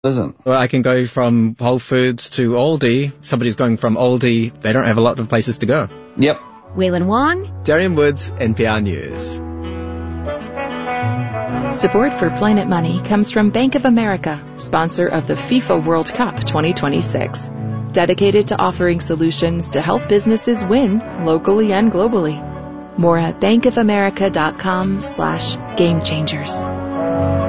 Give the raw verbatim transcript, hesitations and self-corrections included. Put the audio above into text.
isn't. Well, I can go from Whole Foods to Aldi. Somebody's going from Aldi, they don't have a lot of places to go. Yep. Waylon Wong, Darian Woods, N P R News. Support for Planet Money comes from Bank of America, sponsor of the FIFA World Cup twenty twenty-six. Dedicated to offering solutions to help businesses win locally and globally. More at bankofamerica.com slash game changers.